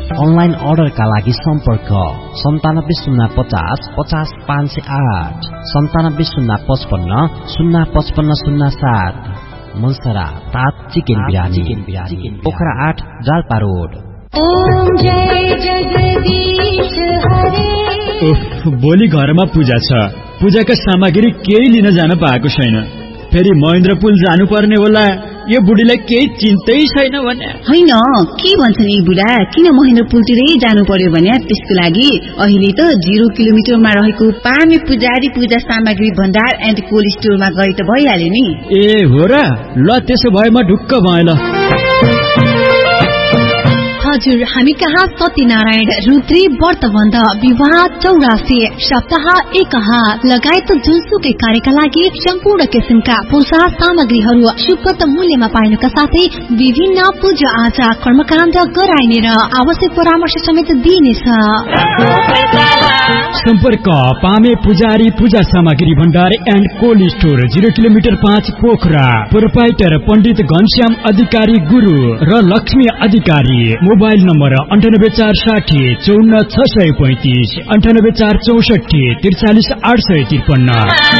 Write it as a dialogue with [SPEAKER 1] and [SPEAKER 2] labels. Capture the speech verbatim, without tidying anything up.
[SPEAKER 1] Online अर्डरका लागि सम्पर्क सन्तानब्बे शून्य पचास पचास पाँच सय आठ सन्तानब्बे शून्य पचपन्न शून्य पचपन्न शून्य सात। मनसरा तात चिकन बिरयानी चिकन बिरयानी पोखरा आठ जालपा रोड।
[SPEAKER 2] ओम जय जगदीश हरे।
[SPEAKER 3] भोलि घरमा पूजा छ, पूजाका सामग्री केही लिन जान पाएको छैन। फेरि महेन्द्र पुल जानुपर्ने होला। यो बुढीलाई केही चिन्तै छैन भने
[SPEAKER 4] होइन। के भन्छन् यी बुढा, किन महेन्द्र पुलतिरै जानु पर्यो भने त्यसको लागि अहिले त जिरो किलोमिटरमा रहेको पामे पुजारी पूजा सामग्री भण्डार एन्ड कोल्ड स्टोरमा गए त भइहाल्यो नि।
[SPEAKER 3] ए हो र, ल त्यसो भए म ढुक्क भएँ ल।
[SPEAKER 2] हजुर, हामी कहाँ सत्यनारायण, रुद्री, व्रतबन्ध, विवाह, चौरासी, सप्ताह, एकहा लगायत जुनसुकै कार्यका लागि सम्पूर्ण किसिमका पूजा सामग्रीहरू सुपथ मूल्यमा पाइनुका साथै विभिन्न पूजा आजा कर्मकाण्ड गराइने र आवश्यक परामर्श समेत दिइनेछ।
[SPEAKER 3] सम्पर्क पामे पुजारी पूजा सामग्री भण्डार and cold store, zero kilometre पाँच पोखरा। प्रोपाइटर पण्डित घनश्याम अधिकारी गुरु र लक्ष्मी अधिकारी। मोबाइल नम्बर अन्ठानब्बे चार साठी चौन्न छ सय पैंतिस अन्ठानब्बे चार चौसठी त्रिचालिस आठ सय त्रिपन्न।